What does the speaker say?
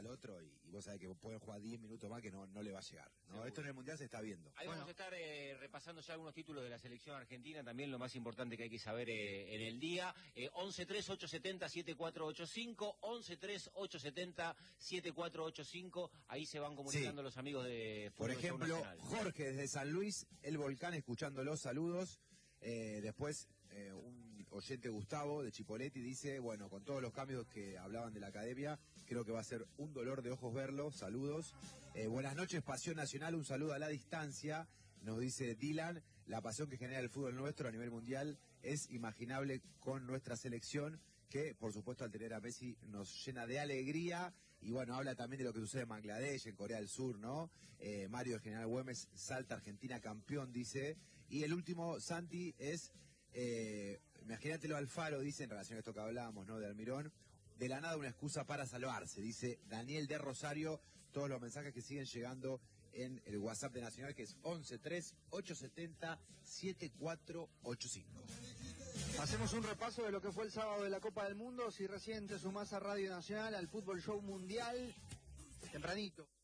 otro y vos sabés que pueden jugar 10 minutos más que no le va a llegar, ¿no? Seguro. Esto en el Mundial se está viendo. Ahí vamos a estar repasando ya algunos títulos de la selección argentina, también lo más importante que hay que saber en el día. 11-3-870-7485, 11-3-870-7485, ahí se van comunicando los amigos de Por Fútbol Show ejemplo, Nacional. Jorge desde San Luis, El Volcán, escuchando los saludos. Después, un oyente, Gustavo, de Chipoletti, dice, bueno, con todos los cambios que hablaban de la academia, creo que va a ser un dolor de ojos verlo. Saludos. Buenas noches, Pasión Nacional, un saludo a la distancia. Nos dice Dylan, la pasión que genera el fútbol nuestro a nivel mundial es imaginable con nuestra selección, que por supuesto al tener a Messi nos llena de alegría. Y bueno, habla también de lo que sucede en Bangladesh, en Corea del Sur, ¿no? Mario de General Güemes, Salta, Argentina campeón, dice. Y el último, Santi, es, imagínatelo Alfaro, dice, en relación a esto que hablábamos, ¿no? De Almirón, de la nada una excusa para salvarse, dice Daniel de Rosario. Todos los mensajes que siguen llegando en el WhatsApp de Nacional, que es 11-3-870-7485. Hacemos un repaso de lo que fue el sábado de la Copa del Mundo. Si recién te sumás a Radio Nacional, al Fútbol Show Mundial, tempranito.